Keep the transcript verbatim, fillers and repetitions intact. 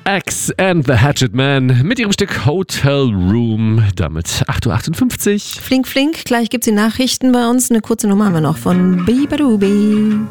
Axe and the Hatchet Man mit ihrem Stück Hotel Room. Damit acht Uhr achtundfünfzig. Flink, flink. Gleich gibt's die Nachrichten bei uns. Eine kurze Nummer haben wir noch von Bibadubi.